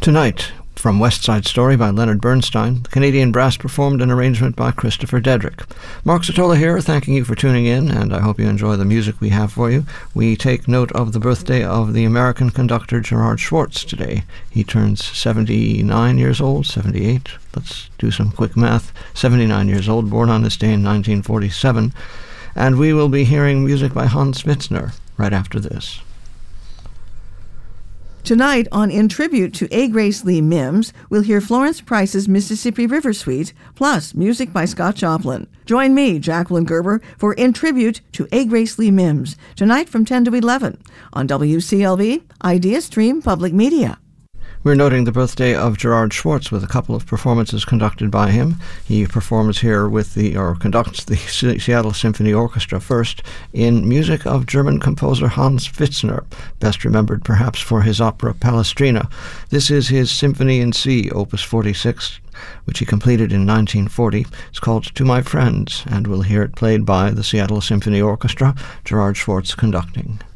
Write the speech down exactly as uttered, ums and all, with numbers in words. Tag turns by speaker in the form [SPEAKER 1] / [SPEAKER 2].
[SPEAKER 1] Tonight, from West Side Story by Leonard Bernstein, the Canadian Brass performed an arrangement by Christopher Dedrick. Mark Zatola here, thanking you for tuning in, and I hope you enjoy the music we have for you. We take note of the birthday of the American conductor Gerard Schwartz today. He turns seventy-nine years old, seventy-eight, let's do some quick math, seventy-nine years old, born on this day in nineteen forty-seven, and we will be hearing music by Hans Pfitzner right after this.
[SPEAKER 2] Tonight on In Tribute to A. Grace Lee Mims, we'll hear Florence Price's Mississippi River Suite, plus music by Scott Joplin. Join me, Jacqueline Gerber, for In Tribute to A. Grace Lee Mims, tonight from ten to eleven on W C L V, Idea Stream Public Media.
[SPEAKER 1] We're noting the birthday of Gerard Schwartz with a couple of performances conducted by him. He performs here with the, or conducts the Seattle Symphony Orchestra first in music of German composer Hans Pfitzner, best remembered perhaps for his opera Palestrina. This is his Symphony in C, Opus forty-six, which he completed in nineteen forty. It's called To My Friends, and we'll hear it played by the Seattle Symphony Orchestra, Gerard Schwartz conducting.